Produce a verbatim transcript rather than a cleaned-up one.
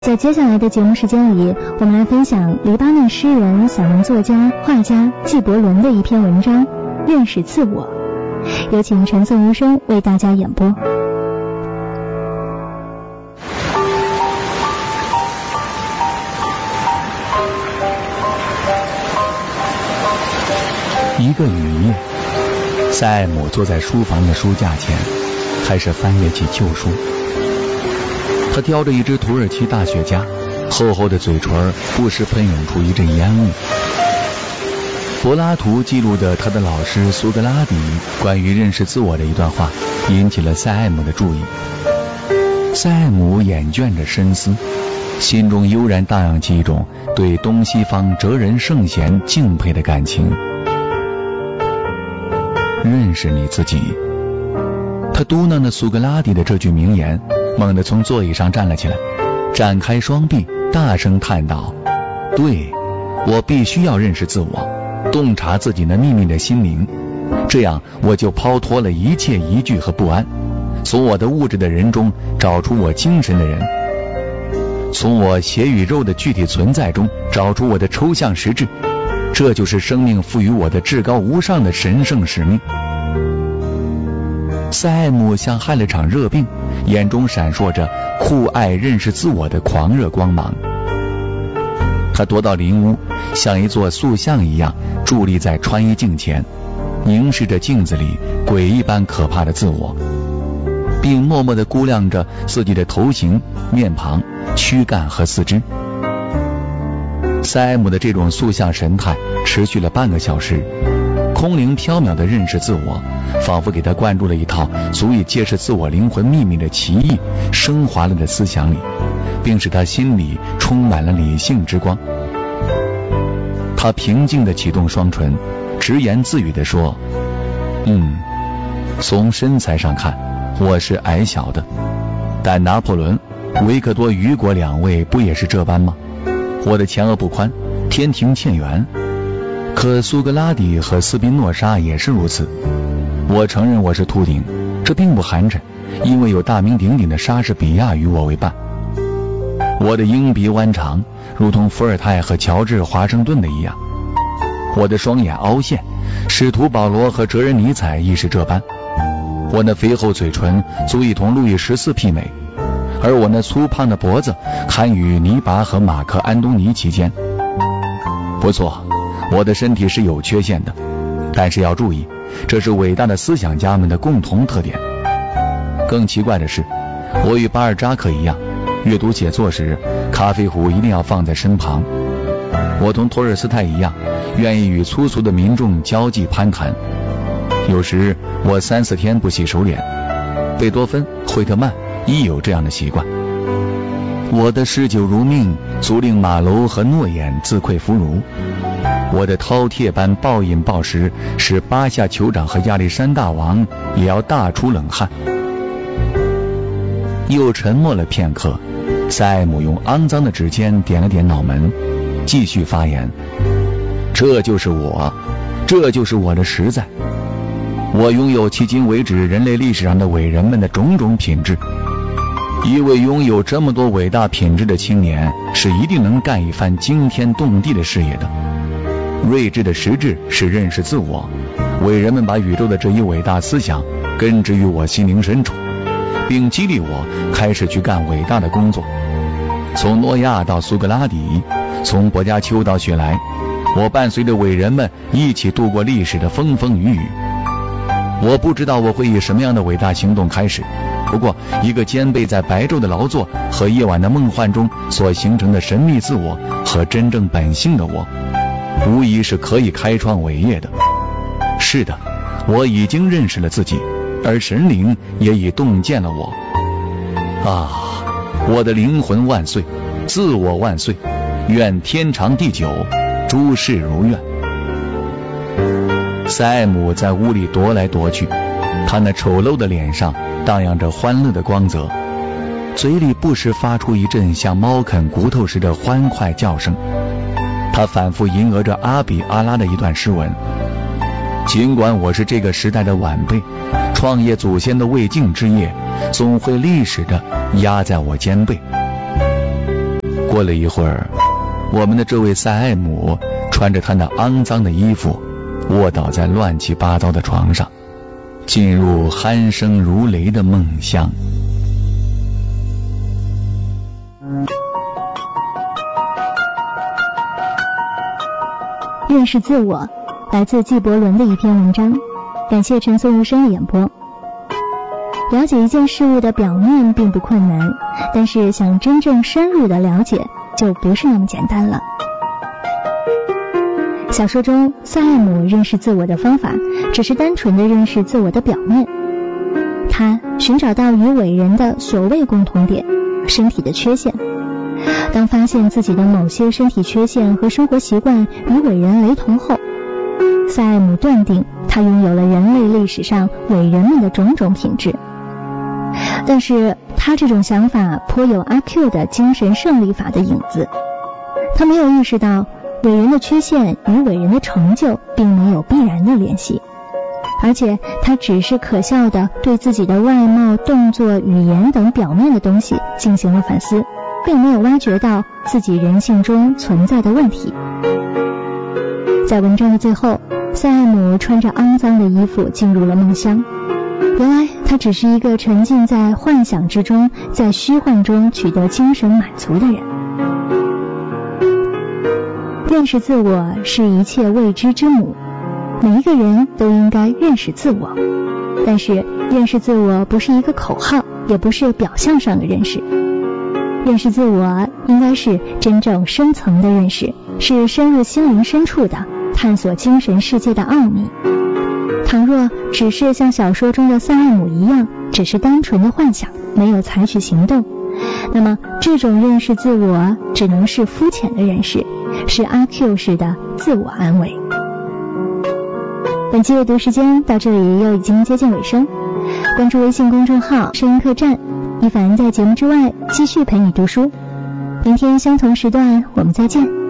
在接下来的节目时间里，我们来分享黎巴嫩诗人、散文作家、画家纪伯伦的一篇文章《认识自我》，有请陈颂无声为大家演播。 一个雨夜，塞艾姆坐在书房的书架前，开始翻阅起旧书。他叼着一支土耳其大雪茄，厚厚的嘴唇不时喷涌出一阵烟雾。柏拉图记录的他的老师苏格拉底关于认识自我的一段话，引起了塞艾姆的注意。塞艾姆眼倦着深思，心中悠然荡漾起一种对东西方哲人圣贤敬佩的感情。认识你自己。他嘟囔着苏格拉底的这句名言，猛地从座椅上站了起来，展开双臂，大声叹道：对，我必须要认识自我，洞察自己那秘密的心灵，这样我就抛脱了一切疑惧和不安，从我的物质的人中找出我精神的人，从我血与肉的具体存在中找出我的抽象实质，这就是生命赋予我的至高无上的神圣使命。塞艾姆像害了场热病，眼中闪烁着酷爱认识自我的狂热光芒。他踱到邻屋，像一座塑像一样伫立在穿衣镜前，凝视着镜子里鬼一般可怕的自我，并默默地估量着自己的头型、面庞、躯干和四肢。塞艾姆的这种塑像神态持续了半个小时，空灵缥缈的认识自我，仿佛给他灌注了一套足以揭示自我灵魂秘密的奇异升华了的思想里，并使他心里充满了理性之光。他平静地启动双唇，直言自语地说：嗯，从身材上看我是矮小的，但拿破仑、维克多·雨果两位不也是这般吗？我的前额不宽，天庭欠圆，可苏格拉底和斯宾诺莎也是如此。我承认我是秃顶，这并不寒碜，因为有大名鼎鼎的莎士比亚与我为伴。我的鹰鼻弯长，如同伏尔泰和乔治华盛顿的一样。我的双眼凹陷，使徒保罗和哲人尼采亦是这般。我那肥厚嘴唇足以同路易十四媲美，而我那粗胖的脖子堪与尼拔和马克安东尼齐肩。不错，我的身体是有缺陷的，但是要注意，这是伟大的思想家们的共同特点。更奇怪的是，我与巴尔扎克一样，阅读写作时咖啡壶一定要放在身旁。我同托尔斯泰一样，愿意与粗俗的民众交际攀谈。有时我三四天不洗手脸。贝多芬、惠特曼亦有这样的习惯。我的嗜酒如命，足令马楼和诺言自愧弗如。我的饕餮般暴饮暴食，使巴夏酋长和亚历山大王也要大出冷汗。又沉默了片刻，塞艾姆用肮脏的指尖点了点脑门，继续发言：这就是我，这就是我的实在。我拥有迄今为止人类历史上的伟人们的种种品质。一位拥有这么多伟大品质的青年，是一定能干一番惊天动地的事业的。睿智的实质是认识自我，伟人们把宇宙的这一伟大思想根植于我心灵深处，并激励我开始去干伟大的工作。从诺亚到苏格拉底，从薄伽丘到雪莱，我伴随着伟人们一起度过历史的风风雨雨。我不知道我会以什么样的伟大行动开始，不过一个兼备在白昼的劳作和夜晚的梦幻中所形成的神秘自我和真正本性的我，无疑是可以开创伟业的。是的，我已经认识了自己，而神灵也已洞见了我。啊，我的灵魂万岁，自我万岁，愿天长地久，诸事如愿。塞艾姆在屋里踱来踱去，他那丑陋的脸上荡漾着欢乐的光泽，嘴里不时发出一阵像猫啃骨头时的欢快叫声。他反复吟额着阿比阿拉的一段诗文：尽管我是这个时代的晚辈，创业祖先的未竟之业总会历史地压在我肩背。 过了一会儿，我们的这位塞艾姆穿着他那肮脏的衣服，卧倒在乱七八糟的床上，进入鼾声如雷的梦乡。 认识自我，来自纪伯伦的一篇文章，感谢陈颂无声的演播。了解一件事物的表面并不困难，但是想真正深入的了解就不是那么简单了。小说中塞艾姆认识自我的方法只是单纯的认识自我的表面，他寻找到与伟人的所谓共同点，身体的缺陷。当发现自己的某些身体缺陷和生活习惯与伟人雷同后，塞艾姆断定他拥有了人类历史上伟人们的种种品质。但是他这种想法颇有阿 Q 的精神胜利法的影子，他没有意识到伟人的缺陷与伟人的成就并没有必然的联系，而且他只是可笑的对自己的外貌、动作、语言等表面的东西进行了反思，并没有挖掘到自己人性中存在的问题。在文章的最后，塞艾姆穿着肮脏的衣服进入了梦乡，原来他只是一个沉浸在幻想之中，在虚幻中取得精神满足的人。认识自我是一切未知之母，每一个人都应该认识自我，但是认识自我不是一个口号，也不是表象上的认识。认识自我应该是真正深层的认识，是深入心灵深处的探索精神世界的奥秘。倘若只是像小说中的塞艾姆一样，只是单纯的幻想，没有采取行动，那么这种认识自我只能是肤浅的认识，是阿 Q 式的自我安慰。本期阅读时间到这里又已经接近尾声，关注微信公众号声音客栈，一凡在节目之外继续陪你读书。明天相同时段我们再见。